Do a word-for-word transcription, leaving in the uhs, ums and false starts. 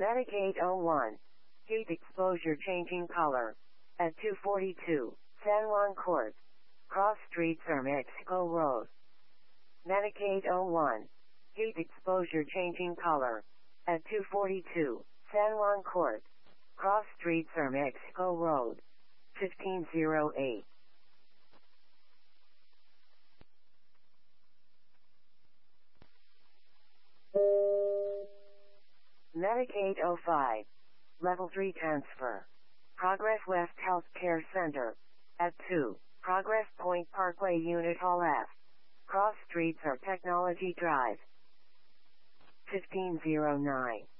Medicaid oh one. Heat exposure changing color. At two forty-two, San Juan Court. Cross Street or Mexico Road. Medicaid oh one. Heat exposure changing color. At two forty-two, San Juan Court. Cross Street or Mexico Road. fifteen oh eight. Medicaid oh five. Level three transfer. Progress West Health Care Center. At two, Progress Point Parkway Unit Hall F. Cross Streets or Technology Drive. fifteen oh nine.